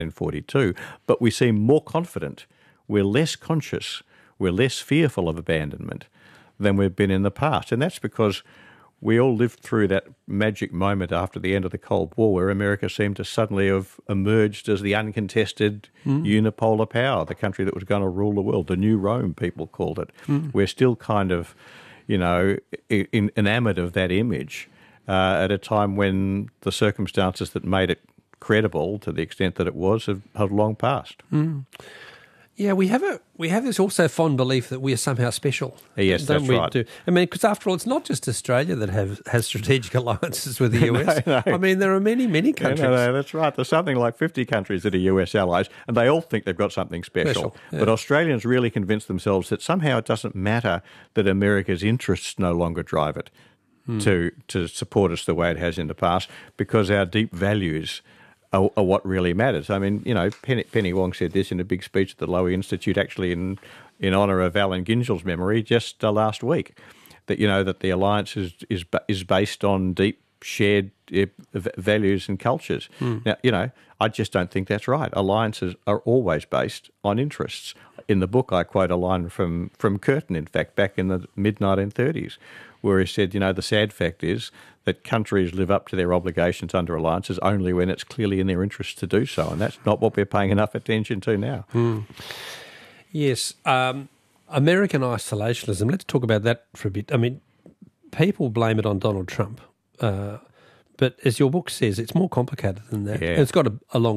1942, but we seem more confident. We're less conscious. We're less fearful of abandonment than we've been in the past. And that's because we all lived through that magic moment after the end of the Cold War where America seemed to suddenly have emerged as the uncontested unipolar power, the country that was going to rule the world. The new Rome, people called it. We're still kind of, enamoured of that image at a time when the circumstances that made it credible to the extent that it was have long passed. Yeah, we have this also fond belief that we are somehow special. Yes, that's right. I mean, because after all, it's not just Australia that has strategic alliances with the US. No. I mean, there are many countries. No, that's right. There's something like 50 countries that are US allies, and they all think they've got something special. Yeah. But Australians really convince themselves that somehow it doesn't matter that America's interests no longer drive it to support us the way it has in the past, because our deep values are what really matters. I mean, Penny Wong said this in a big speech at the Lowy Institute, actually in honour of Allen Gingell's memory, just last week, that that the alliance is based on deep shared values and cultures. Now, I just don't think that's right. Alliances are always based on interests. In the book, I quote a line from Curtin, in fact, back in the mid-1930s, where he said, the sad fact is that countries live up to their obligations under alliances only when it's clearly in their interest to do so, and that's not what we're paying enough attention to now. Yes. American isolationism, let's talk about that for a bit. I mean, people blame it on Donald Trump, but as your book says, it's more complicated than that. Yeah. And it's got a long